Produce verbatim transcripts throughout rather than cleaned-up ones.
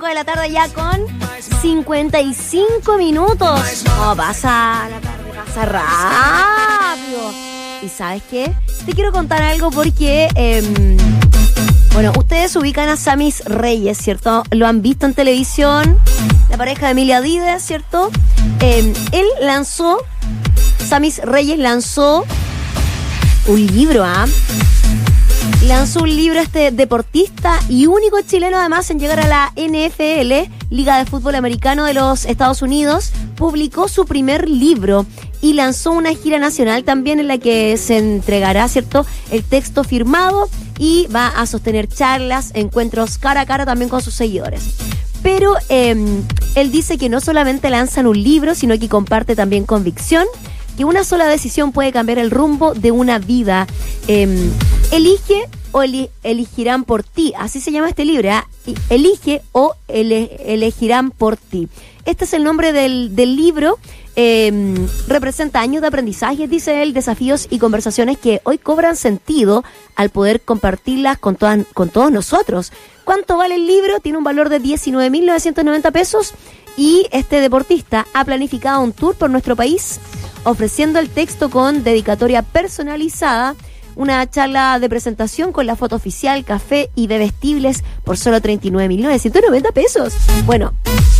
cinco de la tarde ya con cincuenta y cinco minutos. No, pasa la tarde, pasa rápido. ¿Y sabes qué? Te quiero contar algo porque, eh, bueno, ustedes ubican a Samis Reyes, ¿cierto? Lo han visto en televisión, la pareja de Emilia Díaz, ¿cierto? Eh, él lanzó, Samis Reyes lanzó un libro, ¿ah? ¿eh? Lanzó un libro este deportista y único chileno además en llegar a la N F L, Liga de Fútbol Americano de los Estados Unidos. Publicó su primer libro y lanzó una gira nacional también en la que se entregará, ¿cierto?, el texto firmado y va a sostener charlas, encuentros cara a cara también con sus seguidores. Pero eh, él dice que no solamente lanzan un libro, sino que comparte también convicción, que una sola decisión puede cambiar el rumbo de una vida. Eh, elige o eli- elegirán por ti. Así se llama este libro, ¿eh? Elige o ele- elegirán por ti. Este es el nombre del, del libro. Eh, representa años de aprendizaje, dice él, desafíos y conversaciones que hoy cobran sentido al poder compartirlas con, todas, con todos nosotros. ¿Cuánto vale el libro? Tiene un valor de diecinueve mil novecientos noventa pesos y este deportista ha planificado un tour por nuestro país ofreciendo el texto con dedicatoria personalizada, una charla de presentación con la foto oficial, café y bebestibles por solo treinta y nueve mil novecientos noventa pesos. Bueno,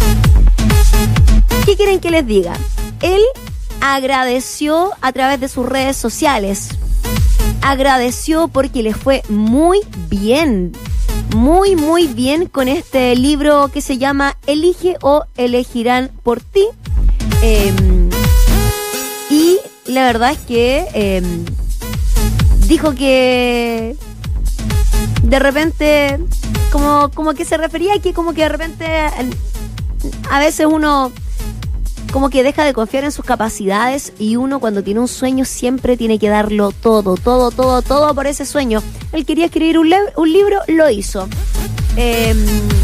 ¿qué quieren que les diga? Él agradeció a través de sus redes sociales. Agradeció porque le fue muy bien. Muy, muy bien con este libro que se llama Elige o elegirán por ti. Eh, y la verdad es que eh, dijo que de repente, como, como que se refería a que como que de repente a veces uno como que deja de confiar en sus capacidades y uno cuando tiene un sueño siempre tiene que darlo todo, todo, todo, todo por ese sueño. Él quería escribir un, le- un libro, lo hizo. Eh,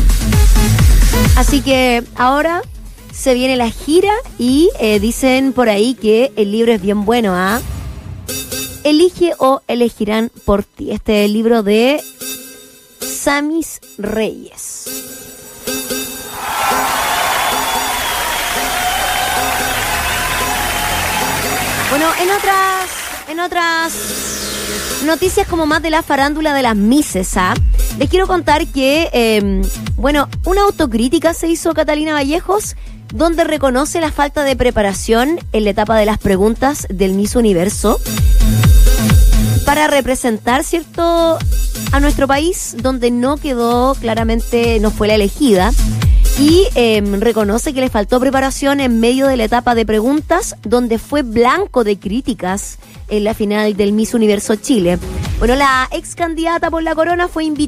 así que ahora se viene la gira y eh, dicen por ahí que el libro es bien bueno, ¿ah? ¿eh? Elige o elegirán por ti. Este es el libro de Samis Reyes. Bueno, en otras, en otras noticias como más de la farándula de las Misses, ¿ah? Les quiero contar que, eh, bueno, una autocrítica se hizo Catalina Vallejos, donde reconoce la falta de preparación en la etapa de las preguntas del Miss Universo para representar, ¿cierto?, a nuestro país, donde no quedó claramente, no fue la elegida. Y eh, reconoce que le faltó preparación en medio de la etapa de preguntas, donde fue blanco de críticas en la final del Miss Universo Chile. Bueno, la ex candidata por la corona fue invitada